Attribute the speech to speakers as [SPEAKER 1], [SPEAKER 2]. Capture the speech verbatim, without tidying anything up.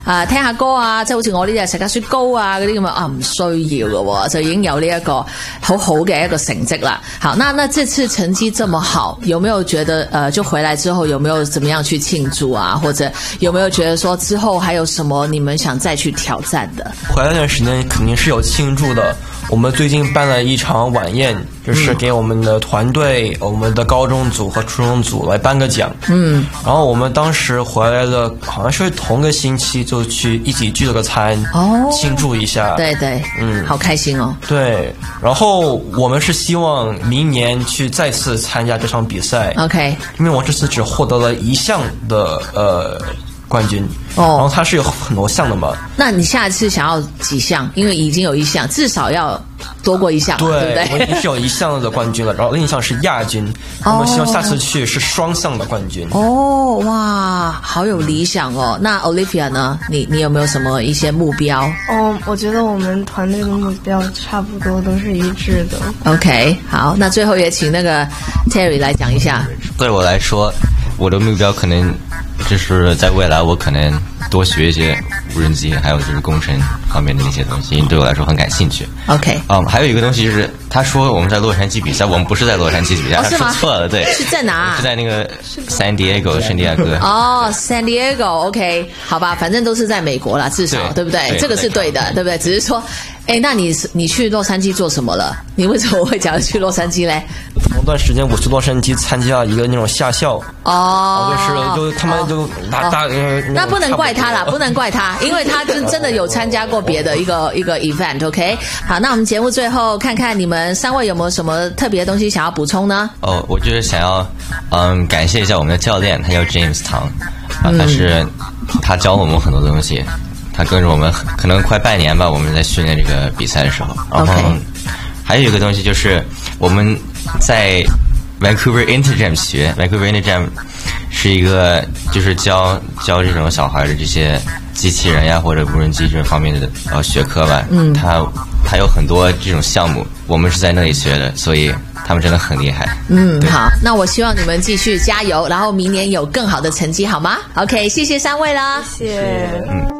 [SPEAKER 1] 啊，聽下歌啊，即係好似我呢啲食下雪糕啊嗰啲咁啊，唔需要嘅，就已經有呢一個好好嘅一個成績啦。好，那那這次成績這麼好，有沒有覺得呃，就回來之後有沒有怎麼樣去慶祝啊？或者有沒有覺得說之後還有什麼你們想再去挑戰的？
[SPEAKER 2] 回來那段時間肯定是有慶祝的。我們最近辦了一場晚宴，就是給我們的團隊、嗯、我們的高中組和初中組來頒個獎。嗯，然後我們當時回來了，好像是同個星期就去一起聚了個餐，哦，慶祝一下。
[SPEAKER 1] 對對，嗯，好開心哦。
[SPEAKER 2] 對，然後我們是希望明年去再次參加這場比賽。
[SPEAKER 1] OK，
[SPEAKER 2] 因為我這次只獲得了一項的呃冠軍。哦，然後它是有很多項的嘛。
[SPEAKER 1] 那你下一次想要幾項？因為已經有一項，至少要多過一項，對，對不對？
[SPEAKER 2] 我已經是有一項的冠軍了，然後另一項是亞軍。哦，我們希望下次去是雙項的冠軍。
[SPEAKER 1] 哦，哇，好有理想哦。那 Olivia 呢？你你有沒有什麼一些目標？
[SPEAKER 3] 哦，我覺得我們團隊的目標差不多都是一致的。
[SPEAKER 1] OK， 好，那最後也請那個 Terry 來講一下。
[SPEAKER 4] 對我來說，我的目標可能就是在未來我可能多學一些無人機，還有就是工程方面的那些東西，因為對我來說很感興趣。
[SPEAKER 1] OK，
[SPEAKER 4] 嗯，還有一個東西就是，他說我們在洛杉磯比賽，我們不是在洛杉磯比賽，
[SPEAKER 1] 哦，
[SPEAKER 4] 他說錯了，對，
[SPEAKER 1] 是在哪？
[SPEAKER 4] 是在那個 San Diego 聖地亞哥。
[SPEAKER 1] 哦 ，San Diego，OK， 好吧，反正都是在美國啦，至少 對， 對不對？這個是對的，對不對？只是說，哎，那你你去洛杉磯做什麼了？你為什麼會講去洛杉磯嘞？
[SPEAKER 2] 同段時間我去洛杉磯參加一個那種夏校，
[SPEAKER 1] 哦，
[SPEAKER 2] 就是就他們就拿大、哦，
[SPEAKER 1] 那不能怪他啦，不能怪他，因為他就真的有參加過別的一個一個 event，OK？ 好，那我們節目最後看看你們三位有沒有什麼特別的東西想要補充呢？
[SPEAKER 4] 哦，我就是想要嗯感謝一下我們的教練，他叫 James 唐啊，他是他教我們很多東西，他跟着我們可能快半年吧，我們在訓練這個比賽的時候，然後、okay. 還有一個東西就是我們在 Vancouver Interjam 學 Vancouver Interjam 是一個就是教教這種小孩的這些機器人呀或者無人機這方面的呃學科吧，嗯，他他有很多這種項目，我們是在那裡學的，所以他們真的很厲害。
[SPEAKER 1] 嗯，好，那我希望你們繼續加油，然後明年有更好的成績，好嗎？ OK， 謝謝三位啦，
[SPEAKER 3] 謝謝。
[SPEAKER 4] 嗯。